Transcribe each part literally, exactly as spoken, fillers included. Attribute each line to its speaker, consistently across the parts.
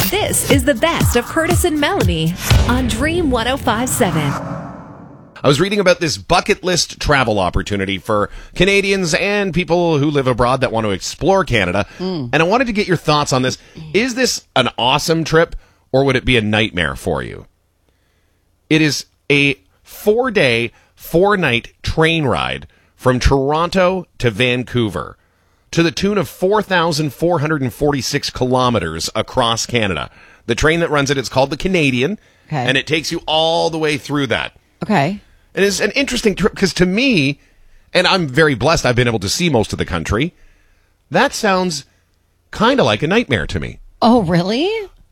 Speaker 1: This is the best of Curtis and Melanie on Dream one oh five point seven.
Speaker 2: I was reading about this bucket list travel opportunity for Canadians and people who live abroad that want to explore Canada. Mm. And I wanted to get your thoughts on this. Is this an awesome trip, or would it be a nightmare for you? It is a four-day, four-night train ride from Toronto to Vancouver to the tune of four thousand four hundred forty-six kilometers across Canada. The train that runs it, it's called the Canadian,
Speaker 3: Okay.
Speaker 2: and it takes you all the way through that.
Speaker 3: Okay.
Speaker 2: It is an interesting trip because to me, and I'm very blessed, I've been able to see most of the country. That sounds kind of like a nightmare to me.
Speaker 3: Oh, really?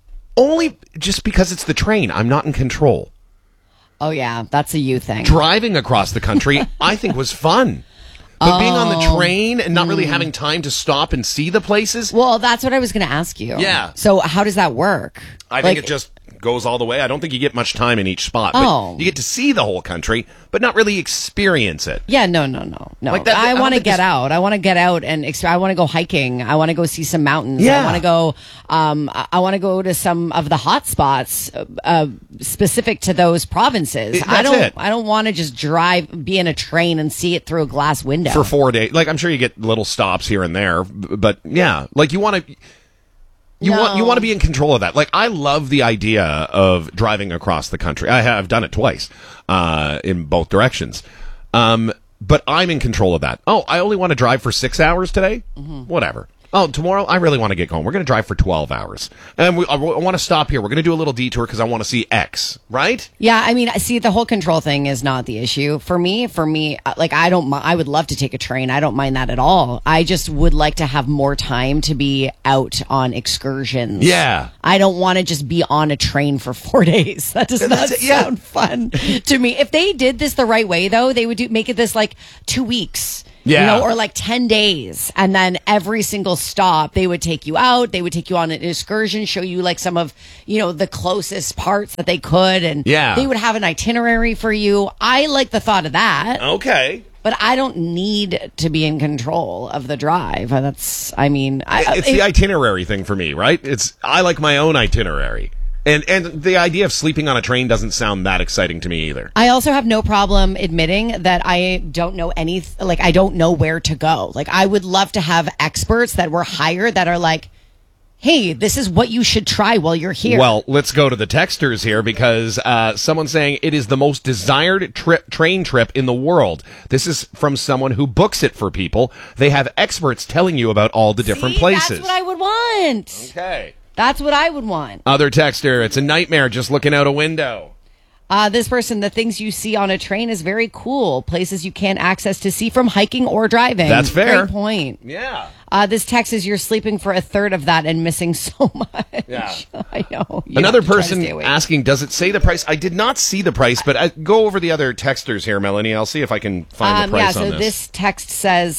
Speaker 2: Only just because it's the train. I'm not in control.
Speaker 3: Oh, yeah. That's a you thing.
Speaker 2: Driving across the country, I think, was fun. But
Speaker 3: oh.
Speaker 2: being on the train and not really having time to stop and see the places.
Speaker 3: Well, that's what I was going to ask you.
Speaker 2: Yeah.
Speaker 3: So how does that work?
Speaker 2: I think it just goes all the way. I don't think you get much time in each spot.
Speaker 3: Oh.
Speaker 2: But you get to see the whole country, but not really experience it.
Speaker 3: Yeah, no, no, no, no.
Speaker 2: Like that- I
Speaker 3: I
Speaker 2: don't
Speaker 3: want to
Speaker 2: think
Speaker 3: get
Speaker 2: this-
Speaker 3: out. I want to get out and exp- I want to go hiking. I want to go see some mountains.
Speaker 2: Yeah.
Speaker 3: I want to go. Um, I, I want to go to some of the hot spots uh, uh, specific to those provinces.
Speaker 2: It-
Speaker 3: I
Speaker 2: that's
Speaker 3: don't.
Speaker 2: it.
Speaker 3: I don't want to just drive, be in a train, and see it through a glass window
Speaker 2: For four days. Like, I'm sure you get little stops here and there, b- but yeah, like you want to. You
Speaker 3: No.
Speaker 2: want you want to be in control of that. Like, I love the idea of driving across the country. I have done it twice, uh, in both directions. Um, but I'm in control of that. Oh, I only want to drive for six hours today? Mm-hmm. Whatever. Oh, tomorrow I really want to get home. We're going to drive for twelve hours. And we, I, I want to stop here. We're going to do a little detour because I want to see X, right?
Speaker 3: Yeah, I mean, see, the whole control thing is not the issue for me. For me, uh, like, I don't. mi- I would love to take a train. I don't mind that at all. I just would like to have more time to be out on excursions.
Speaker 2: Yeah.
Speaker 3: I don't want to just be on a train for four days. That does not
Speaker 2: That's it, yeah.
Speaker 3: sound fun to me. If they did this the right way, though, they would do make it this like two weeks.
Speaker 2: Yeah.
Speaker 3: You know, or like ten days. And then every single stop, they would take you out. They would take you on an excursion, show you like some of, you know, the closest parts that they could. And
Speaker 2: Yeah.
Speaker 3: they would have an itinerary for you. I like the thought of that,
Speaker 2: Okay.
Speaker 3: but I don't need to be in control of the drive. And That's, I mean, I,
Speaker 2: It's
Speaker 3: it-
Speaker 2: the itinerary thing for me, right? It's I like my own itinerary. And and the idea of sleeping on a train doesn't sound that exciting to me either.
Speaker 3: I also have no problem admitting that I don't know any, like, I don't know where to go. Like, I would love to have experts that were hired that are like, hey, this is what you should try while you're here.
Speaker 2: Well, let's go to the texters here because uh, someone's saying it is the most desired trip, train trip in the world. This is from someone who books it for people. They have experts telling you about all the different
Speaker 3: See,
Speaker 2: places.
Speaker 3: That's what I would want.
Speaker 2: Okay.
Speaker 3: That's what I would want.
Speaker 2: Other texter, it's a nightmare just looking out a window.
Speaker 3: Uh, this person, the things you see on a train is very cool. Places you can't access to see from hiking or driving.
Speaker 2: That's fair.
Speaker 3: Great point.
Speaker 2: Yeah.
Speaker 3: Uh, this text is you're sleeping for a third of that and missing so much.
Speaker 2: Yeah.
Speaker 3: I know. You
Speaker 2: Another
Speaker 3: have to try to
Speaker 2: person
Speaker 3: stay awake.
Speaker 2: asking, does it say the price? I did not see the price, but I, go over the other texters here, Melanie. I'll see if I can find
Speaker 3: Um,
Speaker 2: the
Speaker 3: yeah,
Speaker 2: price
Speaker 3: so
Speaker 2: on
Speaker 3: this.
Speaker 2: this.
Speaker 3: text says,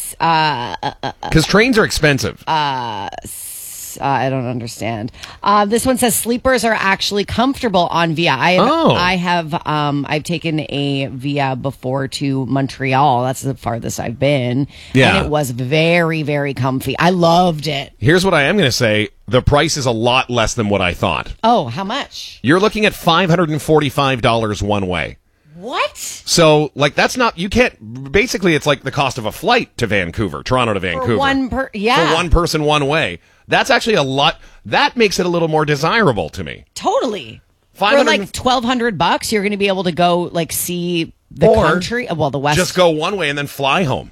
Speaker 3: uh, uh,
Speaker 2: Because trains are expensive.
Speaker 3: uh, I don't understand. Uh, this one says sleepers are actually comfortable on Via. I,
Speaker 2: Oh.
Speaker 3: I have um, I've taken a Via before to Montreal. That's the farthest I've been.
Speaker 2: Yeah.
Speaker 3: And it was very, very comfy. I loved it.
Speaker 2: Here's what I am going to say. The price is a lot less than what I thought.
Speaker 3: Oh, how much?
Speaker 2: You're looking at five hundred forty-five dollars one way.
Speaker 3: What?
Speaker 2: So, like, that's not, you can't, basically, it's like the cost of a flight to Vancouver, Toronto to Vancouver.
Speaker 3: For one per, yeah.
Speaker 2: For one person, one way. That's actually a lot, that makes it a little more desirable to me.
Speaker 3: Totally.
Speaker 2: five
Speaker 3: For
Speaker 2: hundred
Speaker 3: like twelve hundred bucks, you're going to be able to go like see the
Speaker 2: Or
Speaker 3: country. Well, the West.
Speaker 2: Just go one way and then fly home.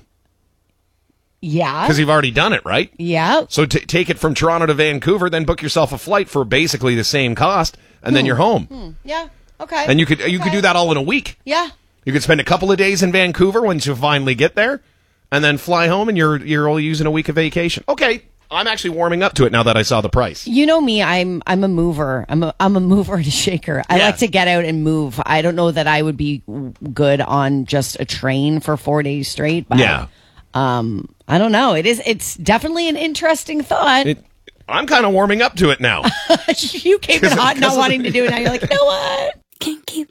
Speaker 3: Yeah.
Speaker 2: Because you've already done it, right?
Speaker 3: Yeah.
Speaker 2: So t- take it from Toronto to Vancouver, then book yourself a flight for basically the same cost, and then you're home.
Speaker 3: Yeah. Okay.
Speaker 2: And you could you could do that all in a week.
Speaker 3: Yeah.
Speaker 2: You could spend a couple of days in Vancouver once you finally get there, and then fly home, and you're you're only using a week of vacation. Okay, I'm actually warming up to it now that I saw the price.
Speaker 3: You know me, I'm I'm a mover. I'm a I'm a mover and a shaker. I
Speaker 2: Yeah.
Speaker 3: like to get out and move. I don't know that I would be good on just a train for four days straight. But,
Speaker 2: Yeah.
Speaker 3: Um. I don't know. It is. It's definitely an interesting thought.
Speaker 2: It, I'm kind of warming up to it now.
Speaker 3: You came in hot, not
Speaker 2: of-
Speaker 3: wanting to do it. Now you're like, you know what?
Speaker 4: Can't keep